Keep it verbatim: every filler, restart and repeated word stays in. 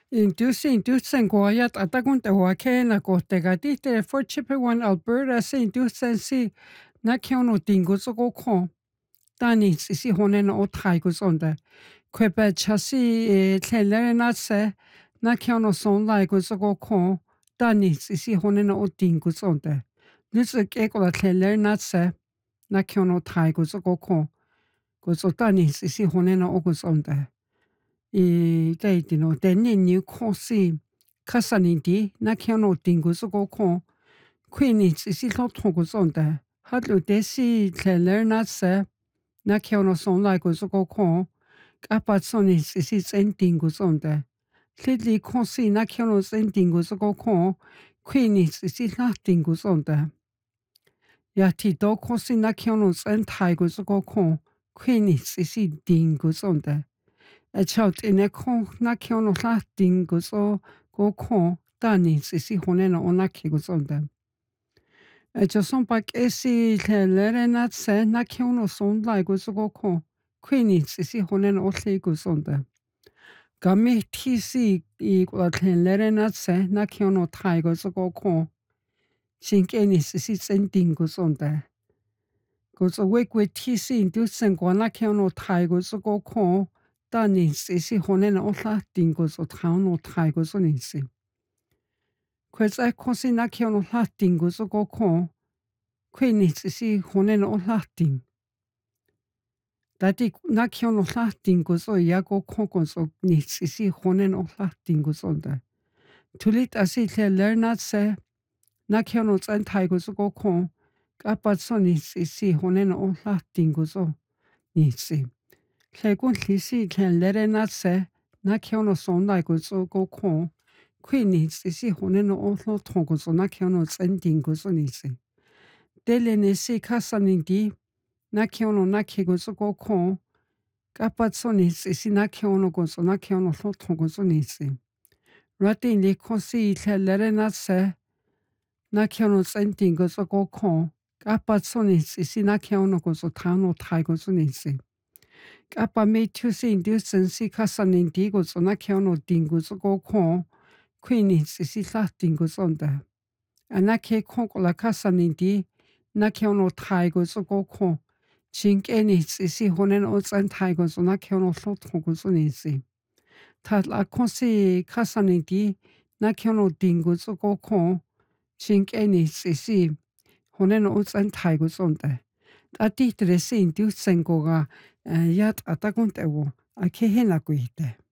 Inducing Dusen Goyat Atagunta Wakena Gotega Dite for Chippewan Alberta Saint Dusensi Nakiono Dingus Goko Dani Sisi Honen o Taigus on the Quebec Chassi Tlerenatse Nakiono Son Lagos Goko Dani Sisi Honen o Dingus on the Lusa Kekola Tlerenatse Nakiono Taigus Goko Gozotani Sisi Honen Ogus on the 이 데이디노 데니니 코시 카사니디 나키오노 딩구스고코 퀸이 지시로 통고선데 하루 데시 텔레나세 나키오노 손라이고스고코 까파소니 지시 센딩구선데 리리 코시 나키오노 센딩구스고코 퀸이 지시라 딩구선데 야티도 코시 나키오노 센타이고스고코 퀸이 지시 딩구선데 A child in a con nakion of Latin goes o go con, Dani, Sisi Honena on Naki goes on them. A Joson back Esi Lerenat se Nakion of Son like goes go con, Queenie, Sisi Honena or goes on them. Gami T C equal Lerenat se Nakion of Tai goes go con, Sink any Sisi sending goes on there. Goes awake with T C inducing Guanakion of Tai goes go con. Dani Sisi Honena Otla Dingos or town or tigers on Insi. Quets I cosi Nakion of Latingos or go con, Queenie Sisi Honena or Latin. That Nakion of Latingos or Yago Concos or Nisi Honen of Latingos on there. To lit as it learn not say Nakionos and tigers or go con, Gapatsoni Sisi Honena or Latingos or Nisi. Legun lisi can let it not say, Nakiono son like was so go con. Queen needs to see Honeno also tongos on Nakiono sending goes on easy. Delenesi casaning di, Nakiono Naki goes go con. Gapatsonis is in Nakiono goes on Nakiono tongos on easy. Ratin li consi let it not say, Nakiono sending goes go con. Gapatsonis is in Nakiono goes on town or tigers on easy. Kappa made two sing distance, Cassanin digos on a kiano dingus go con, Queenie Sisi dingus on there. And I can't conquer Cassanin di, Nakiano tigers go con, Chink any Sisi Honen oats and tigers on a kiano thought hogos on easy. Tat la consi Cassanin di, Nakiano dingus go con, Chink any Sisi Honen oats and tigers on there. Ati tre sin du sengoga yat atagontewo a kehena guite.